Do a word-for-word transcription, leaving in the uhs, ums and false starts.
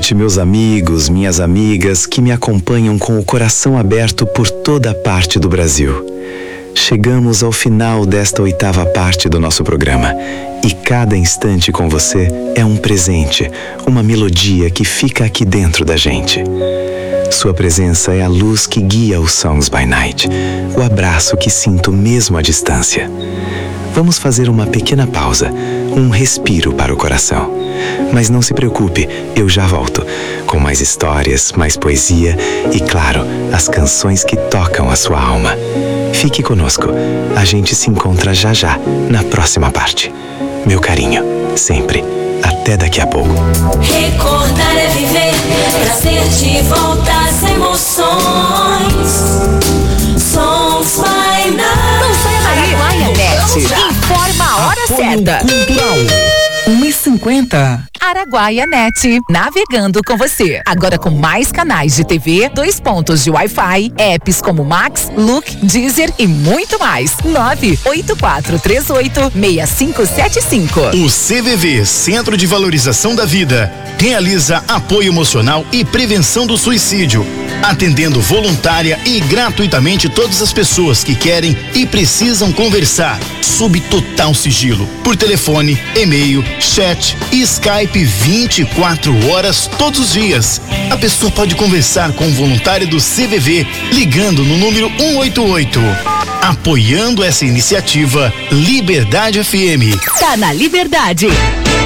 noite, meus amigos, minhas amigas que me acompanham com o coração aberto por toda parte do Brasil. Chegamos ao final desta oitava parte do nosso programa e cada instante com você é um presente, uma melodia que fica aqui dentro da gente. Sua presença é a luz que guia o Songs by Night, o abraço que sinto mesmo à distância. Vamos fazer uma pequena pausa, um respiro para o coração. Mas não se preocupe, eu já volto, com mais histórias, mais poesia e, claro, as canções que tocam a sua alma. Fique conosco, a gente se encontra já já, na próxima parte. Meu carinho, sempre. Até daqui a pouco. Recordar é viver, trazer de volta as emoções. Songs by Night. Não saia daí, Araguaia Net. Informa a hora Apoio certa. Cultural. uma e cinquenta. Araguaia Net, navegando com você. Agora com mais canais de T V, dois pontos de Wi-Fi, apps como Max, Look, Deezer e muito mais. nove oito quatro três oito seis cinco sete cinco. O C V V, Centro de Valorização da Vida, realiza apoio emocional e prevenção do suicídio, atendendo voluntária e gratuitamente todas as pessoas que querem e precisam conversar, sob total sigilo, por telefone, e-mail, chat e Skype vinte e quatro horas todos os dias. A pessoa pode conversar com o voluntário do C V V ligando no número um oito oito. Apoiando essa iniciativa, Liberdade F M. Tá na Liberdade.